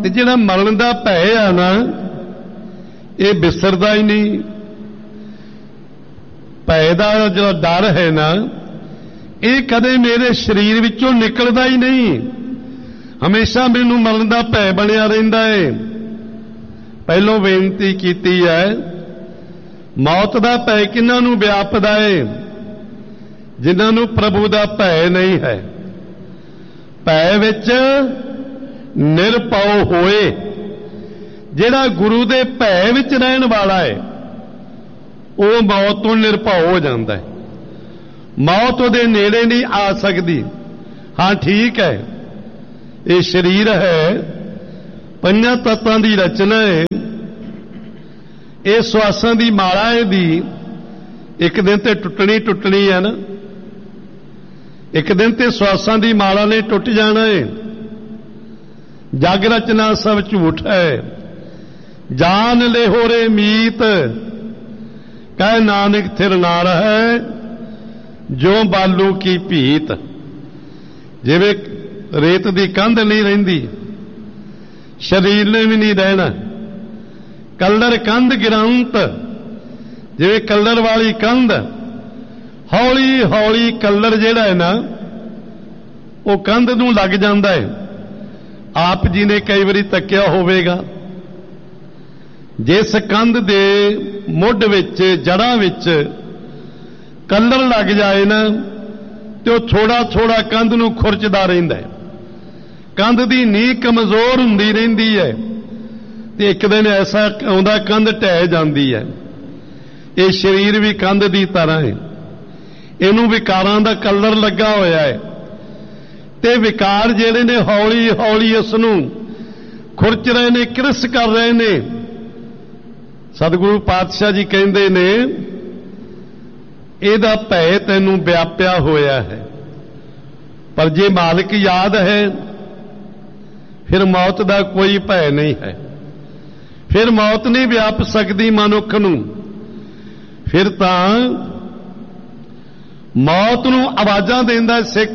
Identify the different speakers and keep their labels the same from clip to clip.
Speaker 1: ਤੇ ਜਿਹੜਾ ਮਰਨ ਦਾ ਭੈ ਆ ਨਾ ਇਹ ਵਿਸਰਦਾ ਹੀ ਨਹੀਂ। ਭੈ ਦਾ ਜਿਹੜਾ ਡਰ ਹੈ ਨਾ ਇਹ ਕਦੇ ਮੇਰੇ ਸਰੀਰ ਵਿੱਚੋਂ ਨਿਕਲਦਾ ਹੀ ਨਹੀਂ, ਹਮੇਸ਼ਾ ਮੈਨੂੰ ਮਰਨ ਦਾ ਭੈ ਬਣਿਆ ਰਹਿੰਦਾ ਹੈ। ਪਹਿਲੋਂ ਬੇਨਤੀ ਕੀਤੀ ਹੈ, ਮੌਤ ਦਾ ਭੈ ਕਿਹਨਾਂ ਨੂੰ ਵਿਆਪਦਾ ਹੈ? ਜਿਨ੍ਹਾਂ ਨੂੰ ਪ੍ਰਭੂ ਦਾ ਭੈ ਨਹੀਂ ਹੈ। ਭੈ ਵਿੱਚ ਨਿਰਭਉ ਹੋਏ, ਜਿਹੜਾ ਗੁਰੂ ਦੇ ਭੈ ਵਿੱਚ ਰਹਿਣ ਵਾਲਾ ਹੈ ਉਹ ਮੌਤ ਤੋਂ ਨਿਰਭਉ ਹੋ ਜਾਂਦਾ ਹੈ। ਮੌਤ ਉਹਦੇ ਨੇੜੇ ਨਹੀਂ ਆ ਸਕਦੀ। ਹਾਂ ਠੀਕ ਹੈ, ਇਹ ਸਰੀਰ ਹੈ, ਪੰਜਾਂ ਤੱਤਾਂ ਦੀ ਰਚਨਾ ਹੈ, ਇਹ ਸਵਾਸਾਂ ਦੀ ਮਾਲਾ ਇਹਦੀ ਇੱਕ ਦਿਨ ਤੇ ਟੁੱਟਣੀ ਹੈ ਨਾ। ਇੱਕ ਦਿਨ ਤੇ ਸਵਾਸਾਂ ਦੀ ਮਾਲਾ ਨੇ ਟੁੱਟ ਜਾਣਾ ਹੈ। ਜਗ ਰਚਨਾ ਸਭ ਝੂਠ ਹੈ, ਜਾਨ ਲਿਹੋ ਰੇ ਮੀਤ, ਕਹਿ ਨਾਨਕ ਥਿਰ ਨਾ ਰਹੈ, ਜੋ ਬਾਲੂ ਕੀ ਭੀਤ। ਜਿਵੇਂ ਰੇਤ ਦੀ ਕੰਧ ਨਹੀਂ ਰਹਿੰਦੀ, ਸਰੀਰ ਨੇ ਵੀ ਨਹੀਂ ਰਹਿਣਾ। ਕਲਰ ਕੰਧ ਗਿਰਾਉਂਤ, ਜਿਵੇਂ ਕਲਰ ਵਾਲੀ ਕੰਧ ਹੌਲੀ ਹੌਲੀ ਕਲਰ ਜਿਹੜਾ ਹੈ ਨਾ ਉਹ ਕੰਧ ਨੂੰ ਲੱਗ ਜਾਂਦਾ ਹੈ। ਆਪ ਜੀ ਨੇ ਕਈ ਵਾਰੀ ਤੱਕਿਆ ਹੋਵੇਗਾ, ਜਿਸ ਕੰਧ ਦੇ ਮੁੱਢ ਵਿੱਚ ਜੜ੍ਹਾਂ ਵਿੱਚ ਕਲਰ ਲੱਗ ਜਾਏ ਨਾ ਤੇ ਉਹ ਥੋੜਾ ਥੋੜਾ ਕੰਧ ਨੂੰ ਖੁਰਚਦਾ ਰਹਿੰਦਾ ਹੈ। ਕੰਧ ਦੀ ਨੀਂਹ ਕਮਜ਼ੋਰ ਹੁੰਦੀ ਰਹਿੰਦੀ ਹੈ ਤੇ ਇੱਕ ਦਿਨ ਐਸਾ ਆਉਂਦਾ ਕੰਧ ਢਹਿ ਜਾਂਦੀ ਹੈ। ਇਹ ਸਰੀਰ ਵੀ ਕੰਧ ਦੀ ਤਰ੍ਹਾਂ ਹੈ, ਇਹਨੂੰ ਵਿਕਾਰਾਂ ਦਾ ਕਲਰ ਲੱਗਾ ਹੋਇਆ ਹੈ ਤੇ ਵਿਕਾਰ ਜਿਹੜੇ ਨੇ ਹੌਲੀ ਹੌਲੀ ਇਸ ਨੂੰ ਖੁਰਚ ਰਹੇ ਨੇ, ਕਿਰਸ ਕਰ ਰਹੇ ਨੇ। ਸਤਿਗੁਰੂ ਪਾਤਸ਼ਾਹ ਜੀ ਕਹਿੰਦੇ ਨੇ ਇਹਦਾ ਭੈ ਤੈਨੂੰ ਵਿਆਪਿਆ ਹੋਇਆ ਹੈ, ਪਰ ਜੇ ਮਾਲਕ ਯਾਦ ਹੈ ਫਿਰ ਮੌਤ ਦਾ ਕੋਈ ਭੈ ਨਹੀਂ ਹੈ। ਫਿਰ ਮੌਤ ਨਹੀਂ ਵਿਆਪ ਸਕਦੀ ਮਨੁੱਖ ਨੂੰ। ਫਿਰ ਤਾਂ ਮੌਤ ਨੂੰ ਆਵਾਜ਼ਾਂ ਦਿੰਦਾ ਸਿੱਖ,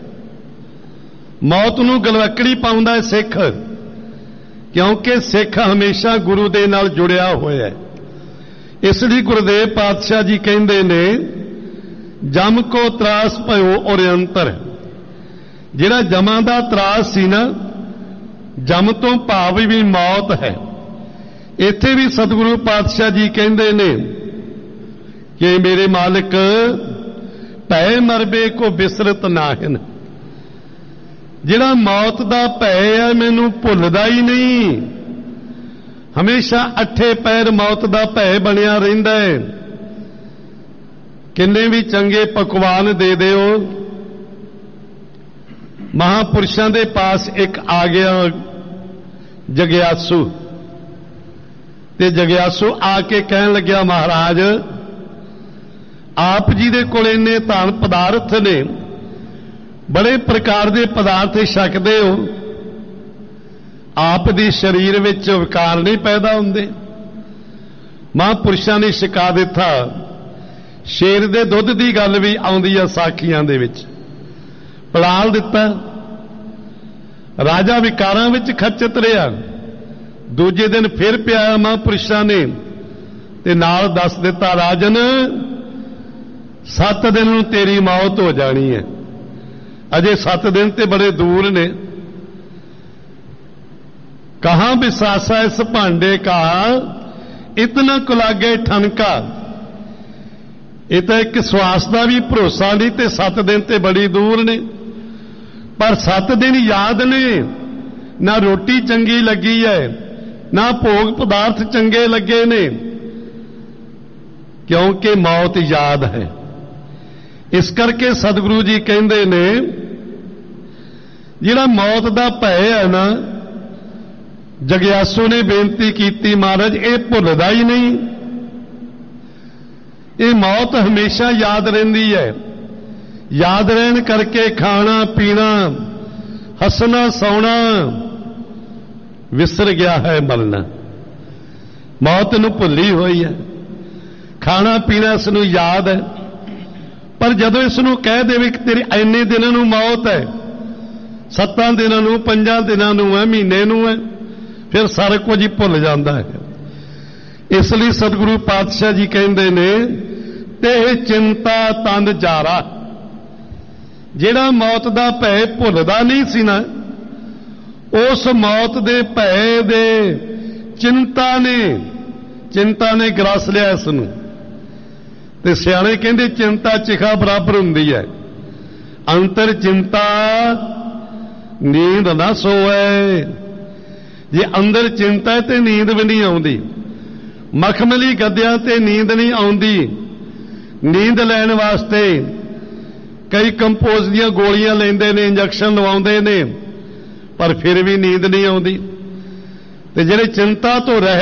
Speaker 1: ਮੌਤ ਨੂੰ ਗਲਵੱਕੜੀ ਪਾਉਂਦਾ ਹੈ ਸਿੱਖ, ਕਿਉਂਕਿ ਸਿੱਖ ਹਮੇਸ਼ਾ ਗੁਰੂ ਦੇ ਨਾਲ ਜੁੜਿਆ ਹੋਇਆ ਹੈ। ਇਸ ਲਈ ਗੁਰਦੇਵ ਪਾਤਸ਼ਾਹ ਜੀ ਕਹਿੰਦੇ ਨੇ, ਜਮ ਕੋ ਤਰਾਸ ਭਇਓ ਔਰਿਅੰਤਰ। ਜਿਹੜਾ ਜਮਾਂ ਦਾ ਤਰਾਸ ਸੀ ਨਾ, ਜਮ ਤੋਂ ਭਾਵ ਵੀ ਮੌਤ ਹੈ। ਇੱਥੇ ਵੀ ਸਤਿਗੁਰੂ ਪਾਤਸ਼ਾਹ ਜੀ ਕਹਿੰਦੇ ਨੇ ਕਿ ਮੇਰੇ ਮਾਲਕ ਭੈ ਮਰਬੇ ਕੋ ਬਿਸਰਤ ਨਾਹਿਨ। ਜਿਹੜਾ ਮੌਤ ਦਾ ਭੈ ਹੈ ਮੈਨੂੰ ਭੁੱਲਦਾ ਹੀ ਨਹੀਂ, ਹਮੇਸ਼ਾ ਅੱਠੇ ਪੈਰ ਮੌਤ ਦਾ ਭੈ ਬਣਿਆ ਰਹਿੰਦਾ ਹੈ। ਕਿੰਨੇ ਵੀ ਚੰਗੇ ਪਕਵਾਨ ਦੇ ਦਿਓ, ਮਹਾਪੁਰਸ਼ਾਂ ਦੇ ਪਾਸ ਇੱਕ ਆ ਗਿਆ ਜਗਿਆਸੂ, ਤੇ ਜਗਿਆਸੂ ਆ ਕੇ ਕਹਿਣ ਲੱਗਿਆ, ਮਹਾਰਾਜ ਆਪ ਜੀ ਦੇ ਕੋਲ ਇੰਨੇ ਧਨ ਪਦਾਰਥ ਨੇ, ਬੜੇ ਪ੍ਰਕਾਰ ਦੇ ਪਦਾਰਥ ਛਕਦੇ ਹੋ, ਆਪ ਦੀ ਸਰੀਰ ਵਿੱਚ ਵਿਕਾਰ ਨਹੀਂ ਪੈਦਾ ਹੁੰਦੇ। ਮਹਾਂਪੁਰਸ਼ਾਂ ਨੇ ਛਕਾ ਦਿੱਤਾ। ਸ਼ੇਰ ਦੇ ਦੁੱਧ ਦੀ ਗੱਲ ਵੀ ਆਉਂਦੀ ਆ ਸਾਖੀਆਂ ਦੇ ਵਿੱਚ, ਪੜਾਲ ਦਿੱਤਾ। ਰਾਜਾ ਵਿਕਾਰਾਂ ਵਿੱਚ ਖੱਚਤ ਰਿਹਾ। ਦੂਜੇ ਦਿਨ ਫਿਰ ਪਿਆਇਆ ਮਹਾਂਪੁਰਸ਼ਾਂ ਨੇ ਤੇ ਨਾਲ ਦੱਸ ਦਿੱਤਾ, ਰਾਜਨ 7 ਦਿਨ ਨੂੰ ਤੇਰੀ ਮੌਤ ਹੋ ਜਾਣੀ ਹੈ। ਅਜੇ 7 ਦਿਨ ਤੇ ਬੜੇ ਦੂਰ ਨੇ। ਕਹਾਂ ਵਿਸਾਸਾ ਇਸ ਭਾਂਡੇ ਕਾ, ਇਤਨਾ ਕੁਲਾਗੇ ਠਨਕਾ। ਇਹ ਤਾਂ ਇੱਕ ਸਵਾਸ ਦਾ ਵੀ ਭਰੋਸਾ ਨਹੀਂ ਤੇ 7 ਦਿਨ ਤੇ ਬੜੀ ਦੂਰ ਨੇ। ਪਰ 7 ਦਿਨ ਯਾਦ ਨੇ, ਨਾ ਰੋਟੀ ਚੰਗੀ ਲੱਗੀ ਹੈ, ਨਾ ਭੋਗ ਪਦਾਰਥ ਚੰਗੇ ਲੱਗੇ ਨੇ, ਕਿਉਂਕਿ ਮੌਤ ਯਾਦ ਹੈ। ਇਸ ਕਰਕੇ ਸਤਿਗੁਰੂ ਜੀ ਕਹਿੰਦੇ ਨੇ, ਜਿਹੜਾ ਮੌਤ ਦਾ ਭੈ ਹੈ ਨਾ, ਜਗਿਆਸੂ ਨੇ ਬੇਨਤੀ ਕੀਤੀ, ਮਹਾਰਾਜ ਇਹ ਭੁੱਲਦਾ ਹੀ ਨਹੀਂ। ਇਹ ਮੌਤ ਹਮੇਸ਼ਾ ਯਾਦ ਰਹਿੰਦੀ ਹੈ। ਯਾਦ ਰਹਿਣ ਕਰਕੇ ਖਾਣਾ ਪੀਣਾ, ਹੱਸਣਾ ਸੌਣਾ ਵਿਸਰ ਗਿਆ ਹੈ ਮਰਨਾ। ਮੌਤ ਨੂੰ ਭੁੱਲੀ ਹੋਈ ਹੈ। ਖਾਣਾ ਪੀਣਾ ਇਸ ਨੂੰ ਯਾਦ ਹੈ, ਪਰ ਜਦੋਂ ਇਸ ਨੂੰ ਕਹਿ ਦੇਵੇ ਕਿ ਤੇਰੀ ਇੰਨੇ ਦਿਨਾਂ ਨੂੰ ਮੌਤ ਹੈ, 7 ਦਿਨਾਂ ਨੂੰ, 5 ਦਿਨਾਂ ਨੂੰ ਹੈ, ਮਹੀਨੇ ਨੂੰ ਹੈ, ਫਿਰ ਸਾਰਾ ਕੁਝ ਹੀ ਭੁੱਲ ਜਾਂਦਾ ਹੈ। ਇਸ ਲਈ ਸਤਿਗੁਰੂ ਪਾਤਸ਼ਾਹ ਜੀ ਕਹਿੰਦੇ ਨੇ ਤੇ ਚਿੰਤਾ ਤੰਦ ਜਾਰਾ, ਜਿਹੜਾ ਮੌਤ ਦਾ ਭੈ ਭੁੱਲਦਾ ਨਹੀਂ ਸੀ ਨਾ, ਉਸ ਮੌਤ ਦੇ ਭੈ ਦੇ ਚਿੰਤਾ ਨੇ ਗ੍ਰਸ ਲਿਆ ਇਸ ਨੂੰ। ਤੇ ਸਿਆਣੇ ਕਹਿੰਦੇ ਚਿੰਤਾ ਚਿਖਾ ਬਰਾਬਰ ਹੁੰਦੀ ਹੈ। ਅੰਤਰ ਚਿੰਤਾ ਨੀਂਦ ਨਾ ਸੋਏ, ਜੇ ਅੰਦਰ ਚਿੰਤਾ ਹੈ ਤੇ ਨੀਂਦ ਵੀ ਨਹੀਂ ਆਉਂਦੀ। ਮਖਮਲੀ ਗੱਦਿਆਂ ਤੇ ਨੀਂਦ ਨਹੀਂ ਆਉਂਦੀ। ਨੀਂਦ ਲੈਣ ਵਾਸਤੇ ਕਈ ਕੰਪੋਜ਼ ਦੀਆਂ ਗੋਲੀਆਂ ਲੈਂਦੇ ਨੇ, ਇੰਜੈਕਸ਼ਨ ਲਵਾਉਂਦੇ ਨੇ, ਪਰ ਫਿਰ ਵੀ ਨੀਂਦ ਨਹੀਂ ਆਉਂਦੀ। ਤੇ ਜਿਹੜੇ ਚਿੰਤਾ ਤੋਂ ਰਹਿ